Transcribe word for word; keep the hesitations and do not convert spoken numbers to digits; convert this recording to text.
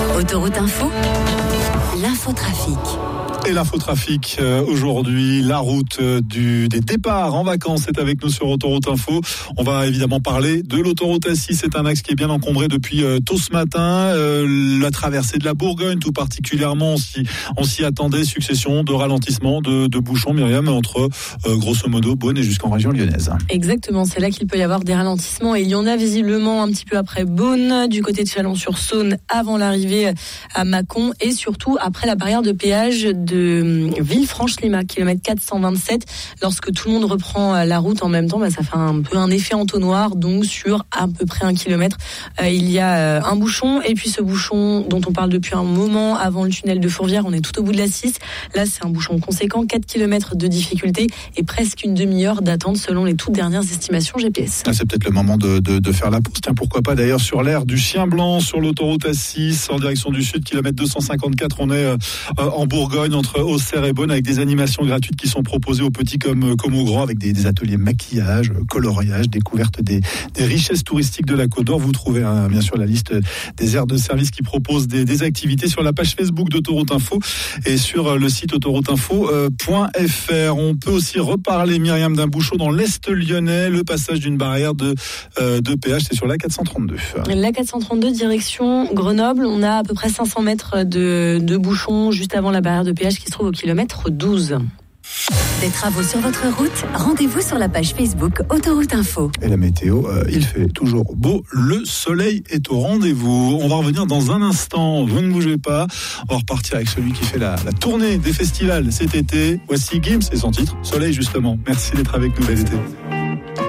Autoroute Info, l'infotrafic. Et l'infotrafic, euh, aujourd'hui, la route euh, du, des départs en vacances est avec nous sur Autoroute Info. On va évidemment parler de l'autoroute A six. C'est un axe qui est bien encombré depuis euh, tôt ce matin. Euh, la traversée de la Bourgogne, tout particulièrement, on s'y, on s'y attendait. Succession de ralentissements, de, de bouchons, Myriam, entre euh, grosso modo Beaune et jusqu'en région lyonnaise. Exactement, c'est là qu'il peut y avoir des ralentissements. Et il y en a visiblement un petit peu après Beaune, du côté de Chalon-sur-Saône, avant l'arrivée à Mâcon et surtout après la barrière de péage de Villefranche-Lima, kilomètre quatre cent vingt-sept. Lorsque tout le monde reprend la route en même temps, bah, ça fait un peu un effet entonnoir. Donc sur à peu près un kilomètre, euh, il y a euh, un bouchon. Et puis ce bouchon dont on parle depuis un moment, avant le tunnel de Fourvière, on est tout au bout de la six. Là, c'est un bouchon conséquent, quatre kilomètres de difficulté et presque une demi-heure d'attente selon les toutes dernières estimations G P S. Ah, c'est peut-être le moment de, de, de faire la pause. Tiens, pourquoi pas d'ailleurs sur l'aire du Chien Blanc, sur l'autoroute A six, en direction du sud, kilomètre deux cent cinquante-quatre. On est euh, en Bourgogne, entre Auxerre et Beaune, avec des animations gratuites qui sont proposées aux petits comme, comme aux grands, avec des, des ateliers maquillage, coloriage, découverte des, des richesses touristiques de la Côte d'Or. Vous trouvez hein, bien sûr la liste des aires de service qui proposent des, des activités sur la page Facebook d'Autoroute Info et sur le site autoroute info point f r. On peut aussi reparler, Myriam, d'un bouchon dans l'Est lyonnais, le passage d'une barrière de, euh, de péage, c'est sur la quatre cent trente-deux. La quatre cent trente-deux, direction Grenoble, on a à peu près cinq cents mètres de, de bouchon juste avant la barrière de péage qui se trouve au kilomètre douze. Des travaux sur votre route, rendez-vous sur la page Facebook Autoroute Info. Et la météo, euh, il fait toujours beau, le soleil est au rendez-vous. On va revenir dans un instant, vous ne bougez pas. On va repartir avec celui qui fait la, la tournée des festivals cet été. Voici Gims et son titre, Soleil justement. Merci d'être avec nous, bel été.